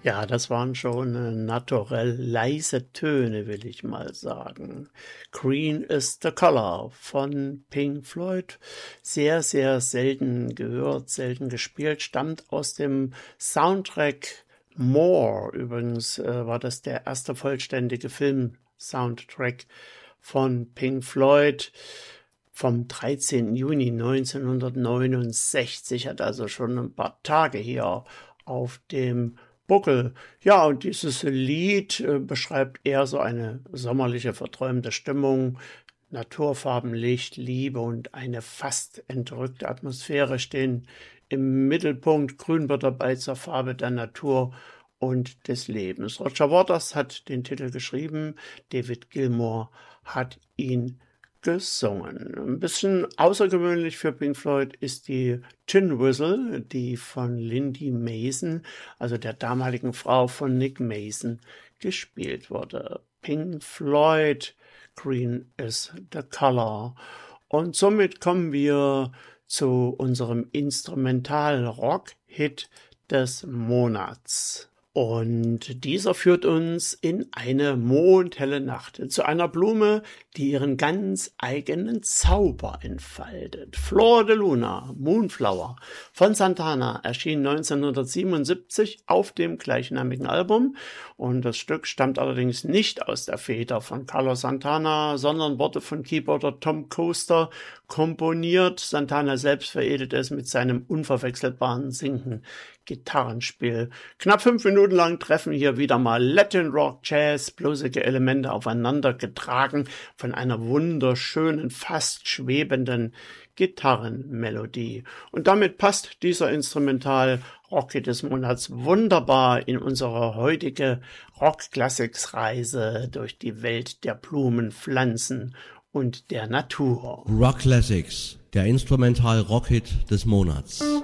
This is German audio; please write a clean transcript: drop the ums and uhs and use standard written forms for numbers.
Ja, das waren schon naturell leise Töne, will ich mal sagen. Green is the Color von Pink Floyd. Sehr, sehr selten gehört, selten gespielt. Stammt aus dem Soundtrack More. Übrigens war das der erste vollständige Film-Soundtrack von Pink Floyd vom 13. Juni 1969. Hat also schon ein paar Tage hier auf dem Buckel. Ja, und dieses Lied beschreibt eher so eine sommerliche, verträumte Stimmung. Naturfarben, Licht, Liebe und eine fast entrückte Atmosphäre stehen im Mittelpunkt. Grün wird dabei zur Farbe der Natur und des Lebens. Roger Waters hat den Titel geschrieben, David Gilmour hat ihn gesungen. Ein bisschen außergewöhnlich für Pink Floyd ist die Tin Whistle, die von Lindy Mason, also der damaligen Frau von Nick Mason, gespielt wurde. Pink Floyd, Green is the Color. Und somit kommen wir zu unserem Instrumental-Rock-Hit des Monats. Und dieser führt uns in eine mondhelle Nacht, zu einer Blume, die ihren ganz eigenen Zauber entfaltet. Flor de Luna, Moonflower von Santana erschien 1977 auf dem gleichnamigen Album. Und das Stück stammt allerdings nicht aus der Feder von Carlos Santana, sondern wurde von Keyboarder Tom Coaster komponiert. Santana selbst veredelt es mit seinem unverwechselbaren Gitarrenspiel. Knapp 5 Minuten lang treffen hier wieder mal Latin Rock, Jazz, bluesige Elemente aufeinander getragen von einer wunderschönen, fast schwebenden Gitarrenmelodie. Und damit passt dieser Instrumental-Rock-Hit des Monats wunderbar in unsere heutige Rock-Classics-Reise durch die Welt der Blumen, Pflanzen und der Natur. Rock Classics, der Instrumental-Rock-Hit des Monats.